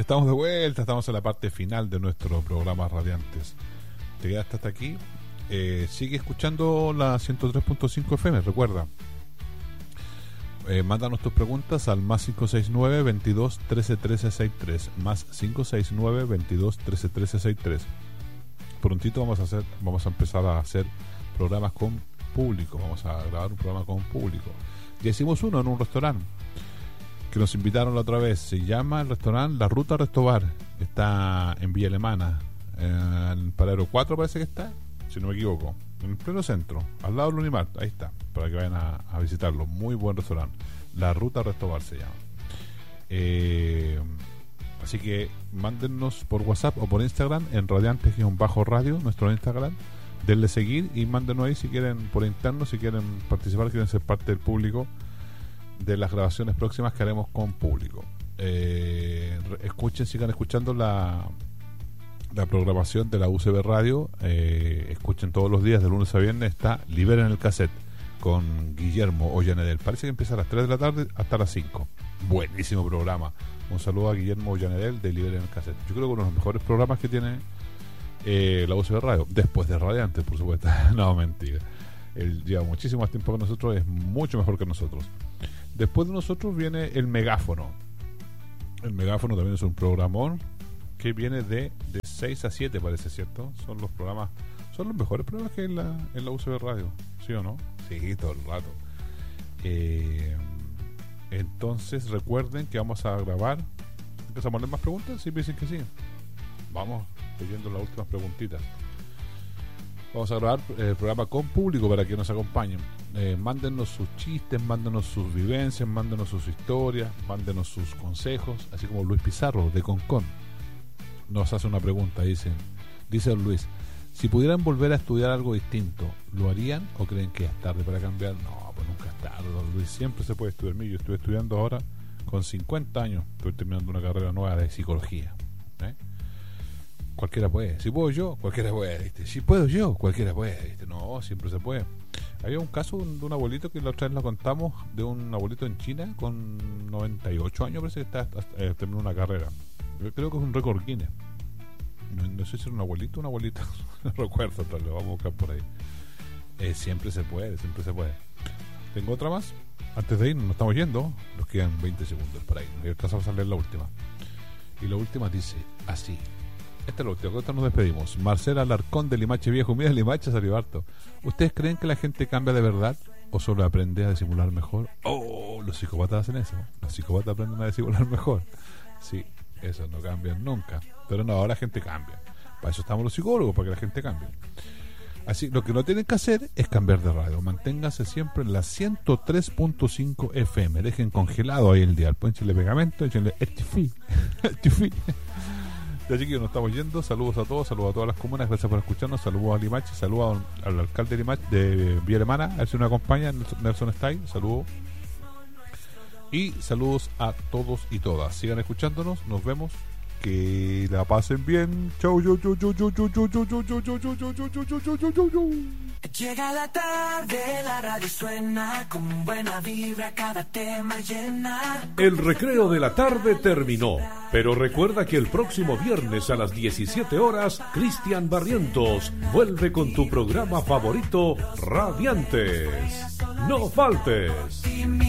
Estamos de vuelta, estamos en la parte final de nuestro programa Radiantes. Te quedaste hasta aquí. Sigue escuchando la 103.5 FM, recuerda. Mándanos tus preguntas al más 569 22 13 13 63, más 569 22 13 13 63. Prontito vamos a empezar a hacer programas con público. Vamos a grabar un programa con público. Ya hicimos uno en un restaurante que nos invitaron la otra vez. Se llama el restaurante La Ruta Restobar. Está en Villa Alemana, en Paradero 4 parece que está, si no me equivoco, en pleno centro, al lado del Unimart. Ahí está, para que vayan a visitarlo. Muy buen restaurante. La Ruta Restobar se llama. Así que mándennos por WhatsApp o por Instagram en Radiantes-Radio, nuestro Instagram. Denle seguir y mándenos ahí si quieren, por interno, si quieren participar, quieren ser parte del público de las grabaciones próximas que haremos con público. Escuchen, sigan escuchando la programación de la UCB Radio. Escuchen todos los días, de lunes a viernes, está Liberen el Cassette con Guillermo Ollanedel. Parece que empieza a las 3 de la tarde hasta las 5. Buenísimo programa. Un saludo a Guillermo Ollanedel de Liberen el Cassette. Yo creo que uno de los mejores programas que tiene la UCB Radio, después de Radiantes, por supuesto. No, mentira. Él lleva muchísimo más tiempo que nosotros, es mucho mejor que nosotros. Después de nosotros viene el Megáfono. El Megáfono también es un programón que viene de 6 a 7, parece, ¿cierto? Son los mejores programas que hay en la UCB Radio, ¿sí o no? Sí, todo el rato. Entonces recuerden que vamos a grabar. ¿Empezamos a poner más preguntas? Sí, me dicen que sí. Vamos leyendo las últimas preguntitas. Vamos a grabar el programa con público para que nos acompañen. Mándenos sus chistes, mándenos sus vivencias, mándenos sus historias, mándenos sus consejos, así como Luis Pizarro de Concón nos hace una pregunta. Dice Luis: si pudieran volver a estudiar algo distinto, ¿lo harían o creen que es tarde para cambiar? No, pues nunca es tarde, don Luis, siempre se puede estudiar. Yo estoy estudiando ahora con 50 años, estoy terminando una carrera nueva de psicología. Cualquiera puede. Si puedo yo, cualquiera puede, ¿viste? Si puedo yo, cualquiera puede, ¿viste? No, siempre se puede. Había un caso de un abuelito que la otra vez lo contamos, de un abuelito en China con 98 años, parece que está terminando una carrera. Yo creo que es un récord Guinness. No sé si era un abuelito o una abuelita. No recuerdo, pero lo vamos a buscar por ahí. Siempre se puede, siempre se puede. Tengo otra más. Antes de irnos, nos estamos yendo. Nos quedan 20 segundos por ahí. Vamos a leer la última. Y la última dice así. Esta es la última, con esta nos despedimos. Marcela Alarcón de Limache Viejo. Mira, Limache salió harto. ¿Ustedes creen que la gente cambia de verdad o solo aprende a disimular mejor? Oh, los psicópatas hacen eso. Los psicópatas aprenden a disimular mejor. Sí, eso no cambian nunca. Pero no, ahora la gente cambia. Para eso estamos los psicólogos, para que la gente cambie. Así, lo que no tienen que hacer es cambiar de radio. Manténganse siempre en la 103.5 FM. Dejen congelado ahí el dial. Pónchenle pegamento, échenle HTFI. Así que nos estamos yendo. Saludos a todos, saludos a todas las comunas. Gracias por escucharnos. Saludos a Limache, saludos al alcalde de Limache, de Villa Alemana, a ver si nos acompaña, Nelson Style. Saludos. Y saludos a todos y todas. Sigan escuchándonos. Nos vemos. Que la pasen bien. Chau, chau, chau, chau, chau, chau, chau, chau, chau, chau, chau, chau, chau, chau, chau, chau, chau, chau. Llega la tarde, la radio suena con buena vibra, cada tema llena. El recreo de la tarde terminó, pero recuerda que el próximo viernes a las 17 horas, Cristian Barrientos vuelve con tu programa favorito, Radiantes. No faltes.